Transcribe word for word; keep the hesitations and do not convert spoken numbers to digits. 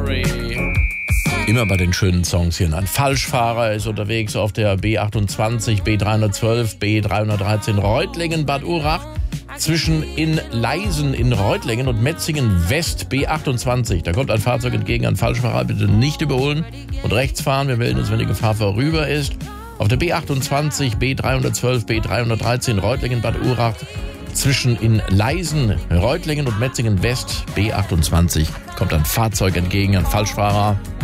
Mary. Immer bei den schönen Songs hier. Ein Falschfahrer ist unterwegs auf der B achtundzwanzig, B dreihundertzwölf, B dreihundertdreizehn Reutlingen, Bad Urach. Zwischen in Leisen in Reutlingen und Metzingen West B achtundzwanzig. Da kommt ein Fahrzeug entgegen, ein Falschfahrer. Bitte nicht überholen und rechts fahren. Wir melden uns, wenn die Gefahr vorüber ist. Auf der B achtundzwanzig, B dreihundertzwölf, B dreihundertdreizehn Reutlingen, Bad Urach. Zwischen in Leisen, Reutlingen und Metzingen West B achtundzwanzig kommt ein Fahrzeug entgegen, ein Falschfahrer.